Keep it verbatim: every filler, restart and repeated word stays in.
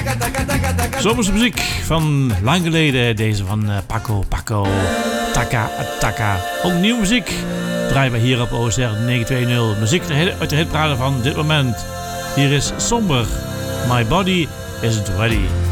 Zomerse muziek van lang geleden. Deze van uh, Paco Paco. Taka Taka. Ook nieuwe muziek. Draaien we hier op O S R negen twee nul. Muziek uit de hitparade van dit moment. Hier is Somber. My Body Isn't Ready.